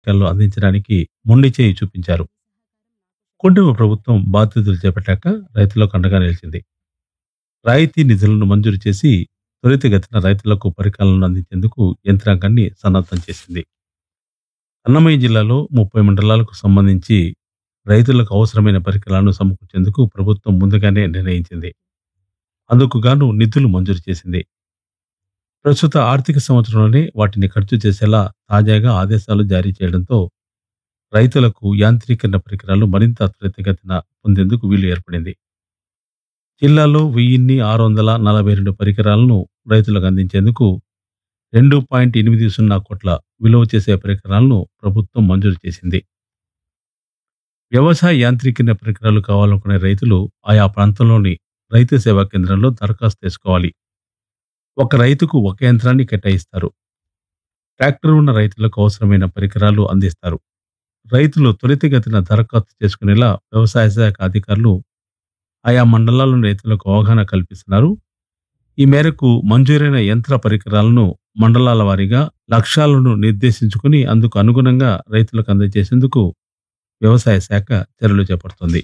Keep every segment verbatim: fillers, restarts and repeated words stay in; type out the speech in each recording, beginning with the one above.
లో అందించడానికి మొండి చేయి చూపించారు. కుటుంబ ప్రభుత్వం బాధ్యతలు చేపట్టాక రైతులకు అండగా నిలిచింది. రాయితీ నిధులను మంజూరు చేసి త్వరితగతిన రైతులకు పరికరాలను అందించేందుకు యంత్రాంగాన్ని సన్నద్ధం చేసింది. అన్నమయ్య జిల్లాలో ముప్పై మండలాలకు సంబంధించి రైతులకు అవసరమైన పరికరాలను సమకూర్చేందుకు ప్రభుత్వం ముందుగానే నిర్ణయించింది. అందుకు గాను నిధులు మంజూరు చేసింది. ప్రస్తుత ఆర్థిక సంవత్సరంలోనే వాటిని ఖర్చు చేసేలా తాజాగా ఆదేశాలు జారీ చేయడంతో రైతులకు యాంత్రీకరణ పరికరాలు మరింత త్వరితగతిన పొందేందుకు వీలు ఏర్పడింది. జిల్లాలో వెయ్యిన్ని ఆరు వందల నలభై రెండు పరికరాలను రైతులకు అందించేందుకు రెండు పాయింట్ ఎనిమిది సున్నా కోట్ల విలువ చేసే పరికరాలను ప్రభుత్వం మంజూరు చేసింది. వ్యవసాయ యాంత్రీకరణ పరికరాలు కావాలనుకునే రైతులు ఆయా ప్రాంతంలోని రైతు సేవా కేంద్రంలో దరఖాస్తు చేసుకోవాలి. ఒక రైతుకు ఒక యంత్రాన్ని కేటాయిస్తారు. ట్రాక్టర్ ఉన్న రైతులకు అవసరమైన పరికరాలు అందిస్తారు. రైతులు త్వరితగతిన దరఖాస్తు చేసుకునేలా వ్యవసాయ శాఖ అధికారులు ఆయా మండలాల్లోని రైతులకు అవగాహన కల్పిస్తున్నారు. ఈ మేరకు మంజూరైన యంత్ర పరికరాలను మండలాల వారీగా లక్ష్యాలను నిర్దేశించుకుని అందుకు అనుగుణంగా రైతులకు అందజేసేందుకు వ్యవసాయ శాఖ చర్యలు చేపడుతోంది.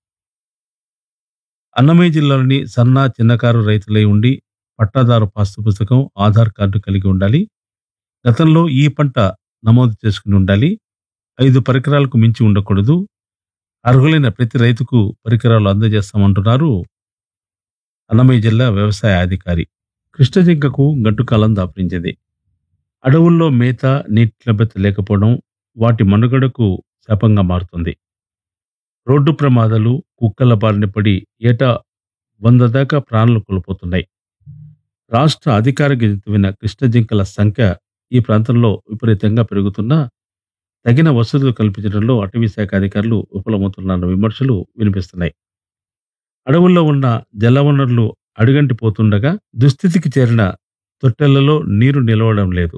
అన్నమయ్య జిల్లాలోని సన్న చిన్నకారు రైతులై ఉండి పట్టాదారు పాస్తు పుస్తకం, ఆధార్ కార్డు కలిగి ఉండాలి. గతంలో ఈ పంట నమోదు చేసుకుని ఉండాలి. ఐదు పరికరాలకు మించి ఉండకూడదు. అర్హులైన ప్రతి రైతుకు పరికరాలు అందజేస్తామంటున్నారు అన్నమయ్య జిల్లా వ్యవసాయ అధికారి. కృష్ణజింకకు గడ్డుకాలం దాపురించింది. అడవుల్లో మేత, నీటి లభ్యత లేకపోవడం వాటి మనుగడకు శాపంగా మారుతుంది. రోడ్డు ప్రమాదాలు, కుక్కల బారిన పడి ఏటా వంద దాకా ప్రాణాలు కోల్పోతున్నాయి. రాష్ట్ర అధికారిక జంతువైన కృష్ణజింకల సంఖ్య ఈ ప్రాంతంలో విపరీతంగా పెరుగుతున్నా తగిన వసతులు కల్పించడంలో అటవీ శాఖ అధికారులు విఫలమవుతున్నారన్న విమర్శలు వినిపిస్తున్నాయి. అడవుల్లో ఉన్న జలవనరులు అడుగంటిపోతుండగా దుస్థితికి చేరిన తొట్టెలలో నీరు నిలవడం లేదు.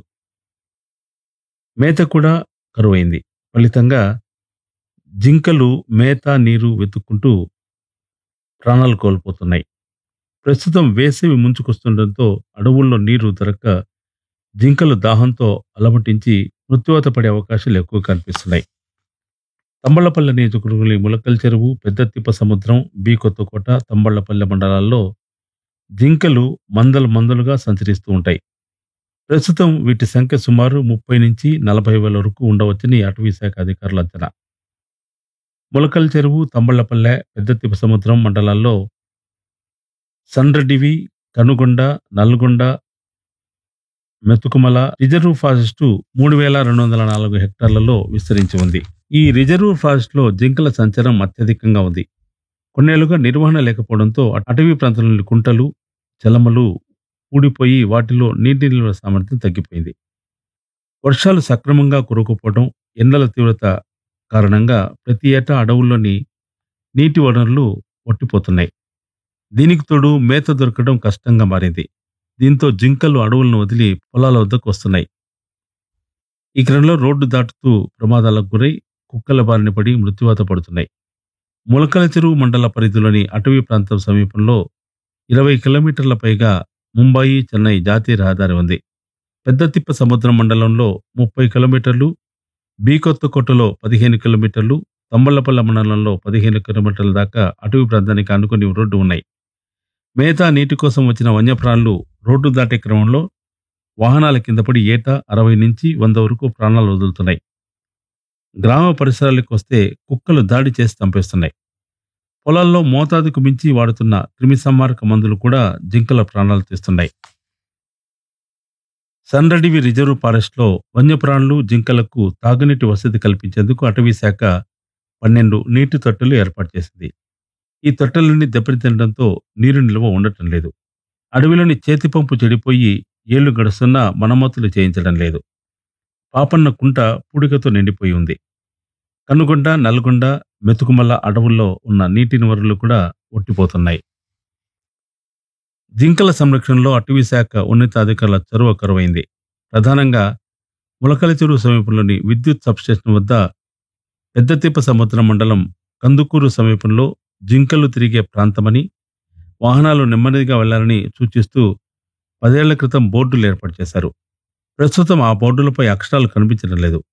మేత కూడా కరువైంది. ఫలితంగా జింకలు మేత, నీరు వెతుక్కుంటూ ప్రాణాలు కోల్పోతున్నాయి. ప్రస్తుతం వేసవి ముంచుకొస్తుండటంతో అడవుల్లో నీరు దొరక్క జింకలు దాహంతో అలమటించి మృత్యువాత పడే అవకాశాలు ఎక్కువ కనిపిస్తున్నాయి. తంబళ్లపల్లె నియోజకవర్గంలోని ములకల్ చెరువు, పెద్దతిప్ప సముద్రం, బి కొత్తకోట, తంబళ్లపల్లె మండలాల్లో జింకలు మందలు మందలుగా సంచరిస్తూ ఉంటాయి. ప్రస్తుతం వీటి సంఖ్య సుమారు ముప్పై నుంచి నలభై వేల వరకు ఉండవచ్చని అటవీ శాఖ అధికారుల అంచనా. ములకల్ చెరువు, తంబళ్లపల్లె, పెద్దతిప్ప సముద్రం మండలాల్లో సండ్రడివి, కనుగొండ, నల్గొండ, మెతుకుమల రిజర్వ్ ఫారెస్టు మూడు వేల రెండు వందల నాలుగు హెక్టార్లలో విస్తరించి ఉంది. ఈ రిజర్వ్ ఫారెస్ట్ లో జింకల సంచారం అత్యధికంగా ఉంది. కొన్నేళ్లుగా నిర్వహణ లేకపోవడంతో అటవీ ప్రాంతంలోని కుంటలు, చలమలు ఊడిపోయి వాటిలో నీటి నిల్వ సామర్థ్యం తగ్గిపోయింది. వర్షాలు సక్రమంగా కురవకపోవడం, ఎండల తీవ్రత కారణంగా ప్రతి ఏటా అడవుల్లోని నీటి వనరులు ఒట్టిపోతున్నాయి. దీనికి తోడు మేత దొరకడం కష్టంగా మారింది. దీంతో జింకలు అడవులను వదిలి పొలాల వద్దకు వస్తున్నాయి. ఈ క్రమంలో రోడ్డు దాటుతూ ప్రమాదాలకు గురై కుక్కల బారిన పడి మృత్యువాత పడుతున్నాయి. ములకల చెరువు మండల పరిధిలోని అటవీ ప్రాంతం సమీపంలో ఇరవై కిలోమీటర్ల పైగా ముంబాయి, చెన్నై జాతీయ రహదారి ఉంది. పెద్దతిప్ప సముద్రం మండలంలో ముప్పై కిలోమీటర్లు, బి కొత్తకోటలో పదిహేను కిలోమీటర్లు, తంబళ్లపల్లె మండలంలో పదిహేను కిలోమీటర్ల దాకా అటవీ ప్రాంతానికి అనుకుని రోడ్డు ఉన్నాయి. మేత, నీటి కోసం వచ్చిన వన్యప్రాణులు రోడ్డు దాటే క్రమంలో వాహనాల కింద పడి ఏటా అరవై నుంచి వంద వరకు ప్రాణాలు వదులుతున్నాయి. గ్రామ పరిసరాలకు వస్తే కుక్కలు దాడి చేసి చంపేస్తున్నాయి. పొలాల్లో మోతాదుకు మించి వాడుతున్న క్రిమిసంహారక మందులు కూడా జింకల ప్రాణాలు తీస్తున్నాయి. సండ్రడివి రిజర్వ్ ఫారెస్ట్ లో వన్యప్రాణులు, జింకలకు తాగునీటి వసతి కల్పించేందుకు అటవీ శాఖ పన్నెండు నీటి తొట్టెలు ఏర్పాటు చేసింది. ఈ తొట్టెలన్నీ దెబ్బతినడంతో నీరు నిల్వ ఉండటం లేదు. అడవిలోని చేతి పంపు చెడిపోయి ఏళ్లు గడుస్తున్నా మరమ్మతులు చేయించడం లేదు. పాపన్న కుంట పూడికతో నిండిపోయి ఉంది. కనుగొండ, నల్గొండ, మెతుకుమల అడవుల్లో ఉన్న నీటి వనరులు కూడా ఒట్టిపోతున్నాయి. జింకల సంరక్షణలో అటవీ శాఖ ఉన్నతాధికారుల చొరవ కరువైంది. ప్రధానంగా ములకల చెరువు సమీపంలోని విద్యుత్ సబ్స్టేషన్ వద్ద, పెద్దతిప్ప సముద్రం మండలం కందుకూరు సమీపంలో జింకలు తిరిగే ప్రాంతమని, వాహనాలు నెమ్మదిగా వెళ్లాలని సూచిస్తూ పదేళ్ల క్రితం బోర్డులు ఏర్పాటు చేశారు. ప్రస్తుతం ఆ బోర్డులపై అక్షరాలు కనిపించడం లేదు.